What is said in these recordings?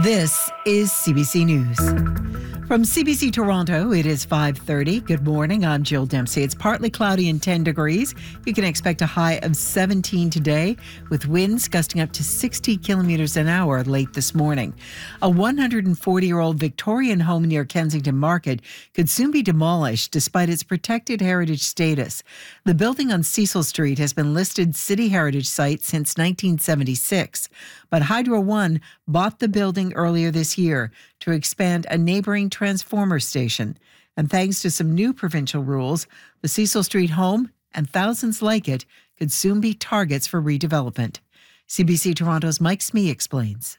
This is CBC News. From CBC Toronto, it is 5:30. Good morning, I'm Jill Dempsey. It's partly cloudy and 10 degrees. You can expect a high of 17 today, with winds gusting up to 60 kilometers an hour late this morning. A 140-year-old Victorian home near Kensington Market could soon be demolished despite its protected heritage status. The building on Cecil Street has been listed City Heritage Site since 1976, but Hydro One bought the building earlier this year to expand a neighboring transformer station. And thanks to some new provincial rules, the Cecil Street home and thousands like it could soon be targets for redevelopment. CBC Toronto's Mike Smee explains.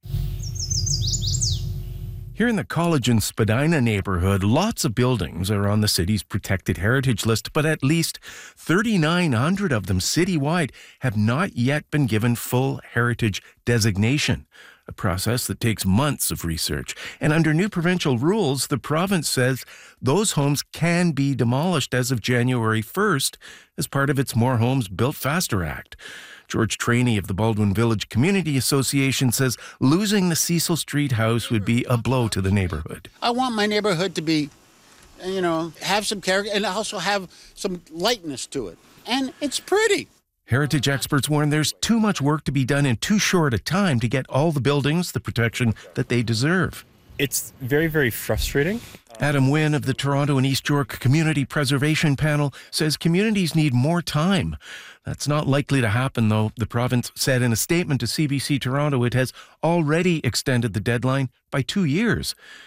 Here in the College and Spadina neighborhood, lots of buildings are on the city's protected heritage list, but at least 3,900 of them citywide have not yet been given full heritage designation, a process that takes months of research. And under new provincial rules, the province says those homes can be demolished as of January 1st as part of its More Homes Built Faster Act. George Trainey of the Baldwin Village Community Association says losing the Cecil Street house would be a blow to the neighborhood. I want my neighborhood to be, have some character and also have some lightness to it. And it's pretty. Heritage experts warn there's too much work to be done in too short a time to get all the buildings the protection that they deserve. It's very, very frustrating. Adam Wynn of the Toronto and East York Community Preservation Panel says communities need more time. That's not likely to happen, though. The province said in a statement to CBC Toronto it has already extended the deadline by 2 years.